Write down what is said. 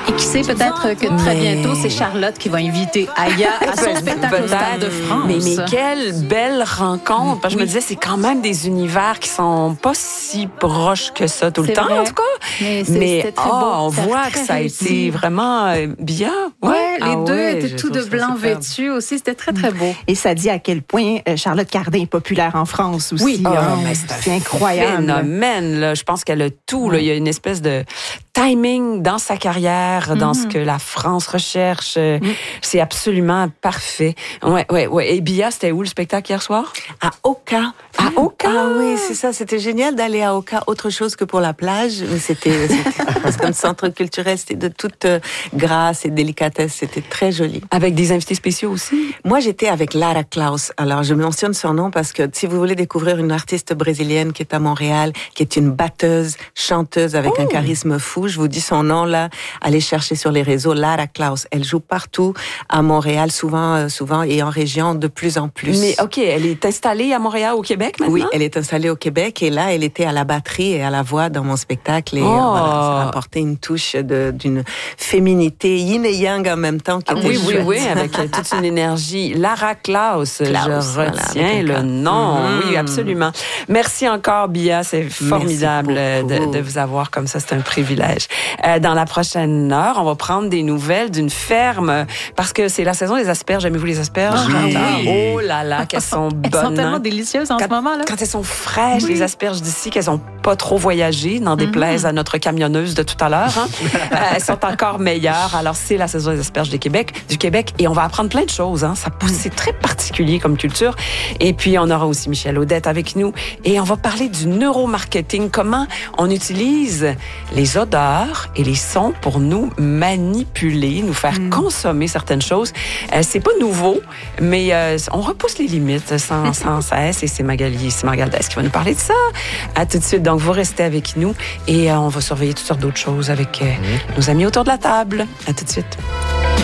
Et qui sait, peut-être que très bientôt, c'est Charlotte qui va inviter Aya à son spectacle au Stade de France. Mais quelle belle rencontre. Parce que je me disais, c'est quand même des univers qui sont pas si proches que ça tout le temps, en tout cas. Mais très beau. On voit que ça a été vraiment bien. Ouais, les deux étaient tout de blanc vêtus aussi. C'était très, très beau. Et ça dit à quel point Charlotte Cardin est populaire en France aussi. Oui, c'est incroyable. Phénomène, là. Je pense qu'elle a tout. Là. Il y a une espèce de timing dans sa carrière, dans ce que la France recherche. C'est absolument parfait. Ouais. Et Bia, c'était où le spectacle hier soir? À Oka. À Oka? Ah oui, c'est ça. C'était génial d'aller à Oka. Autre chose que pour la plage. Mais c'était un centre culturel. C'était de toute grâce et délicatesse. C'était très joli. Avec des invités spéciaux aussi? Moi, j'étais avec Lara Klaus. Alors, je mentionne son nom parce que si vous voulez découvrir une artiste brésilienne qui est à Montréal, qui est une batteuse, chanteuse avec un charisme fou, je vous dis son nom là, allez chercher sur les réseaux, Lara Klaus. Elle joue partout à Montréal, souvent et en région de plus en plus. Mais OK, elle est installée à Montréal, au Québec maintenant? Oui, elle est installée au Québec et là, elle était à la batterie et à la voix dans mon spectacle et voilà, ça a apporté une touche d'une féminité yin et yang en même temps qui était chouette. Oui, avec toute une énergie. Lara Klaus, je retiens le nom. Oui, absolument. Merci encore, Bia. C'est formidable de vous avoir comme ça. C'est un privilège. Dans la prochaine heure, on va prendre des nouvelles d'une ferme parce que c'est la saison des asperges. Aimez-vous les asperges? Oui. Oh là là, qu'elles sont bonnes. Elles sont tellement délicieuses en ce moment, là. Quand elles sont fraîches, les asperges d'ici, qu'elles n'ont pas trop voyagé, n'en déplaise à notre camionneuse de tout à l'heure. Elles sont encore meilleures. Alors, c'est la saison des asperges du Québec. Et on va apprendre plein de choses. Ça pousse, c'est très particulier comme culture. Et puis, on aura aussi Michel Audette avec nous. Et on va parler du neuromarketing. Comment on utilise les odeurs et les sons pour nous manipuler, nous faire consommer certaines choses. C'est pas nouveau, mais on repousse les limites sans cesse. Et c'est Magali Margaldès qui va nous parler de ça. À tout de suite. Donc, vous restez avec nous et on va surveiller toutes sortes d'autres choses avec nos amis autour de la table. À tout de suite.